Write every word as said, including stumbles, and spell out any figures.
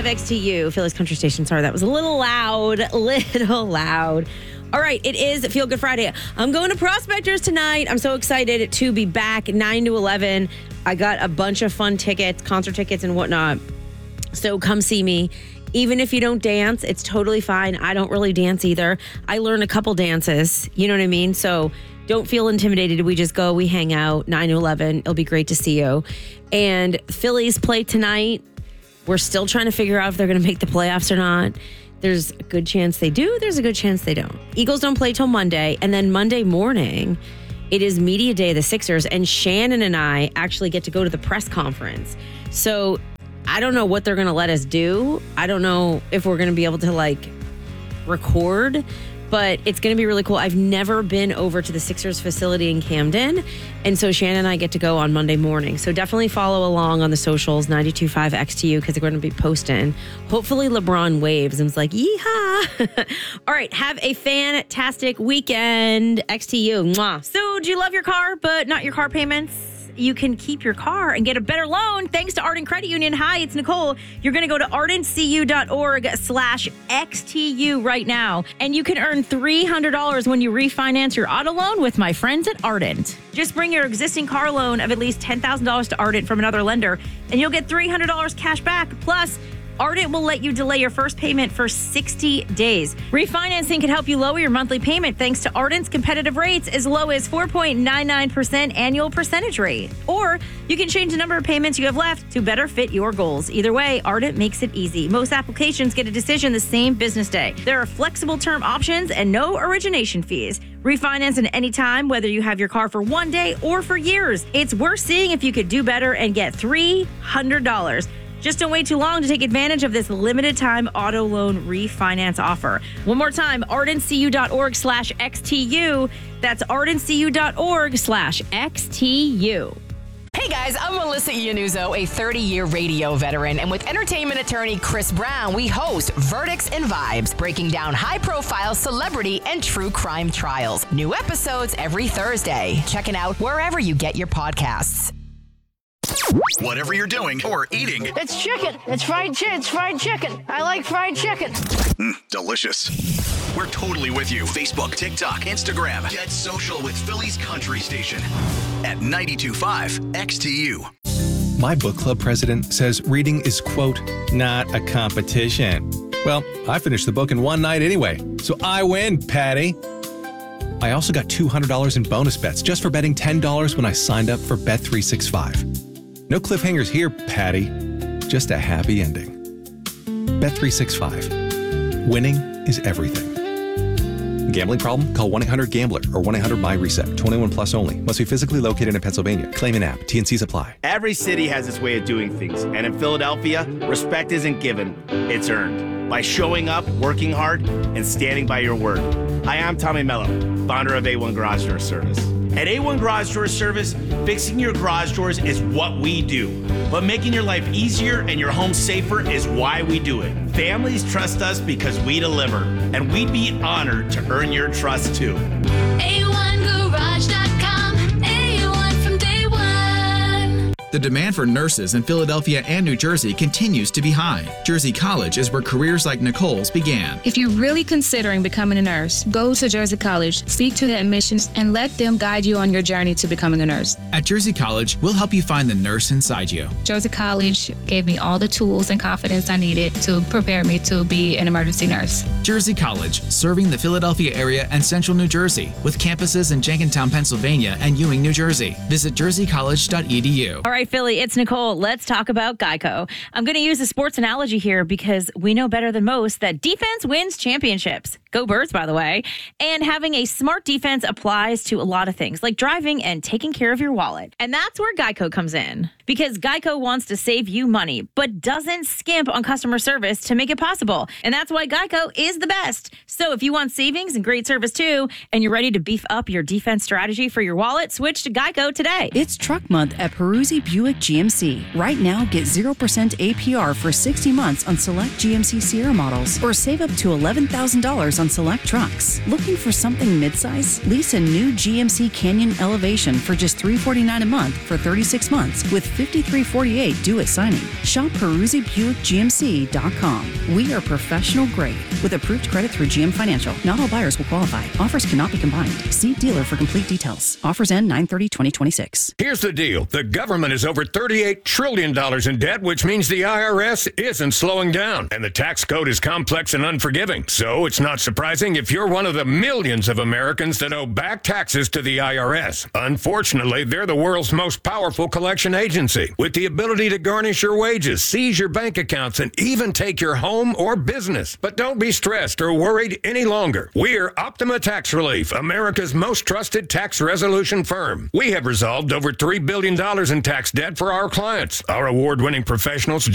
X T U, Philly's Country Station. Sorry, that was a little loud, a little loud. All right, it is Feel Good Friday. I'm going to Prospectors tonight. I'm so excited to be back, nine to eleven. I got a bunch of fun tickets, concert tickets and whatnot. So come see me. Even if you don't dance, it's totally fine. I don't really dance either. I learn a couple dances. You know what I mean? So don't feel intimidated. We just go, we hang out, nine to eleven. It'll be great to see you. And Phillies play tonight. We're still trying to figure out if they're going to make the playoffs or not. There's a good chance they do. There's a good chance they don't. Eagles don't play till Monday. And then Monday morning, it is media day of the Sixers. And Shannon and I actually get to go to the press conference. So I don't know what they're going to let us do. I don't know if we're going to be able to like record, but it's going to be really cool. I've never been over to the Sixers facility in Camden. And so Shannon and I get to go on Monday morning. So definitely follow along on the socials, ninety-two point five X T U, because they're going to be posting. Hopefully LeBron waves and is like, yeehaw. All right. Have a fantastic weekend, X T U. Mwah. So do you love your car, but not your car payments? You can keep your car and get a better loan thanks to Ardent Credit Union. Hi, it's Nicole. You're going to go to ardentcu.org slash XTU right now, and you can earn three hundred dollars when you refinance your auto loan with my friends at Ardent. Just bring your existing car loan of at least ten thousand dollars to Ardent from another lender, and you'll get three hundred dollars cash back. Plus, Ardent will let you delay your first payment for sixty days. Refinancing can help you lower your monthly payment thanks to Ardent's competitive rates as low as four point nine nine percent annual percentage rate. Or you can change the number of payments you have left to better fit your goals. Either way, Ardent makes it easy. Most applications get a decision the same business day. There are flexible term options and no origination fees. Refinance at any time, whether you have your car for one day or for years. It's worth seeing if you could do better and get three hundred dollars. Just don't wait too long to take advantage of this limited time auto loan refinance offer. One more time, ardentcu.org slash XTU. That's ardentcu.org slash XTU. Hey guys, I'm Melissa Iannuzzo, a thirty-year radio veteran, and with entertainment attorney Chris Brown, we host Verdicts and Vibes, breaking down high-profile celebrity and true crime trials. New episodes every Thursday. Check it out wherever you get your podcasts. Whatever you're doing or eating. It's chicken. It's fried chicken. It's fried chicken. I like fried chicken. Mm, delicious. We're totally with you. Facebook, TikTok, Instagram. Get social with Philly's Country Station at ninety-two point five X T U. My book club president says reading is, quote, not a competition. Well, I finished the book in one night anyway, so I win, Patty. I also got two hundred dollars in bonus bets just for betting ten dollars when I signed up for Bet three sixty-five. No cliffhangers here, Patty. Just a happy ending. Bet three sixty-five. Winning is everything. Gambling problem? Call one eight hundred gambler or one eight hundred my reset. twenty-one plus only. Must be physically located in Pennsylvania. Claim an app. T N Cs apply. Every city has its way of doing things. And in Philadelphia, respect isn't given. It's earned. By showing up, working hard, and standing by your word. Hi, I'm Tommy Mello, founder of A one Garage Door Service. At A one Garage Door Service, fixing your garage doors is what we do. But making your life easier and your home safer is why we do it. Families trust us because we deliver, and we'd be honored to earn your trust too. A one garage dot com, A one from day one. The demand for nurses in Philadelphia and New Jersey continues to be high. Jersey College is where careers like Nicole's began. If you're really considering becoming a nurse, go to Jersey College, speak to the admissions, and let them guide you on your journey to becoming a nurse. At Jersey College, we'll help you find the nurse inside you. Jersey College gave me all the tools and confidence I needed to prepare me to be an emergency nurse. Jersey College, serving the Philadelphia area and central New Jersey, with campuses in Jenkintown, Pennsylvania, and Ewing, New Jersey. Visit jersey college dot e d u. All right, Philly, it's Nicole. Let's talk about Geico. I'm going to use a sports analogy here because we know better than most that defense wins championships. Go Birds, by the way. And having a smart defense applies to a lot of things, like driving and taking care of your wallet. And that's where Geico comes in. Because Geico wants to save you money, but doesn't skimp on customer service to make it possible. And that's why Geico is the best. So if you want savings and great service too, and you're ready to beef up your defense strategy for your wallet, switch to Geico today. It's Truck Month at Peruzzi Buick G M C. Right now, get zero percent A P R for sixty months on select G M C Sierra models, or save up to eleven thousand dollars on select trucks. Looking for something midsize? Lease a new G M C Canyon Elevation for just three hundred forty-nine dollars a month for thirty-six months with fifty-three forty-eight due at signing. Shop Peruzzi Buick G M C dot com. We are professional grade with approved credit through G M Financial. Not all buyers will qualify. Offers cannot be combined. See dealer for complete details. Offers end nine thirty twenty twenty-six. Here's the deal. The government is over thirty-eight trillion dollars in debt, which means the I R S isn't slowing down. And the tax code is complex and unforgiving. So it's not surprising if you're one of the millions of Americans that owe back taxes to the I R S. Unfortunately, they're the world's most powerful collection agency with the ability to garnish your wages, seize your bank accounts, and even take your home or business. But don't be stressed or worried any longer. We're Optima Tax Relief, America's most trusted tax resolution firm. We have resolved over three billion dollars in tax debt for our clients. Our award-winning professionals